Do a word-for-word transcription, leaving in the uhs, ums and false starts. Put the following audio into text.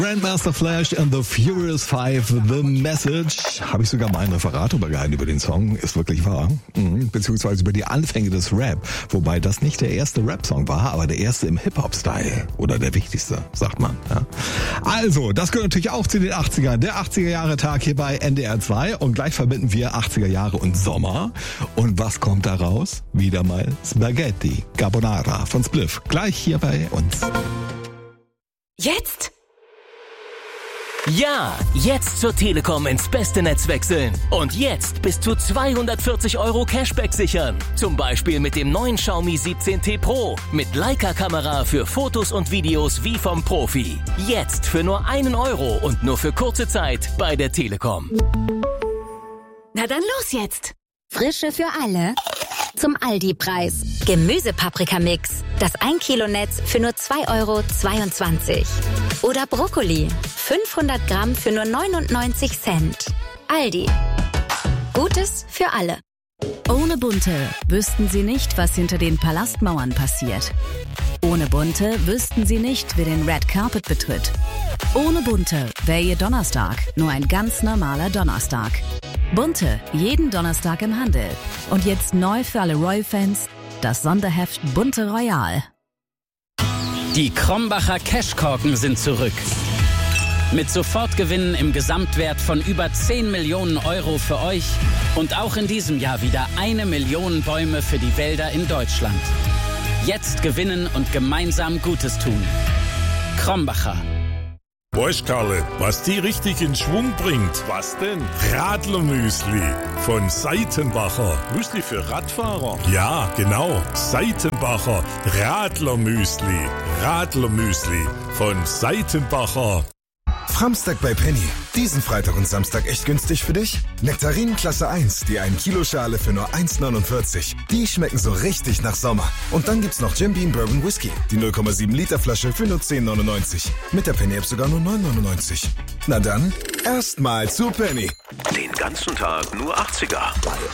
Grandmaster Flash and the Furious Five, The Message. Habe ich sogar mal ein Referat drüber gehalten über den Song, ist wirklich wahr. Mhm. Beziehungsweise über die Anfänge des Rap. Wobei das nicht der erste Rap-Song war, aber der erste im Hip-Hop-Style. Oder der wichtigste, sagt man. Ja. Also, das gehört natürlich auch zu den achtzigern. Der achtziger-Jahre-Tag hier bei N D R zwei. Und gleich verbinden wir achtziger Jahre und Sommer. Und was kommt da raus? Wieder mal Spaghetti Carbonara von Spliff. Gleich hier bei uns. Jetzt? Ja, jetzt zur Telekom ins beste Netz wechseln. Und jetzt bis zu zweihundertvierzig Euro Cashback sichern. Zum Beispiel mit dem neuen Xiaomi siebzehn T Pro. Mit Leica-Kamera für Fotos und Videos wie vom Profi. Jetzt für nur einen Euro und nur für kurze Zeit bei der Telekom. Na dann los jetzt! Frische für alle zum Aldi-Preis. Gemüsepaprikamix. Das ein Kilo Netz für nur zwei Euro zweiundzwanzig. Oder Brokkoli. fünfhundert Gramm für nur neunundneunzig Cent. Aldi. Gutes für alle. Ohne Bunte wüssten Sie nicht, was hinter den Palastmauern passiert. Ohne Bunte wüssten Sie nicht, wer den Red Carpet betritt. Ohne Bunte wäre Ihr Donnerstag nur ein ganz normaler Donnerstag. Bunte, jeden Donnerstag im Handel. Und jetzt neu für alle Royal-Fans, das Sonderheft Bunte Royal. Die Krombacher Cashkorken sind zurück. Mit Sofortgewinnen im Gesamtwert von über zehn Millionen Euro für euch und auch in diesem Jahr wieder eine Million Bäume für die Wälder in Deutschland. Jetzt gewinnen und gemeinsam Gutes tun. Krombacher. Weißt Karle, was die richtig in Schwung bringt? Was denn? Radlermüsli von Seitenbacher. Müsli für Radfahrer? Ja, genau. Seitenbacher Radlermüsli. Radlermüsli von Seitenbacher. Framstag bei Penny. Diesen Freitag und Samstag echt günstig für dich? Nektarinen Klasse eins, die ein Kilo Schale für nur eins neunundvierzig. Die schmecken so richtig nach Sommer. Und dann gibt's noch Jim Beam Bourbon Whisky, die null Komma sieben Liter Flasche für nur zehn neunundneunzig. Mit der Penny App sogar nur neun neunundneunzig. Na dann, erstmal zu Penny. Den ganzen Tag nur achtziger.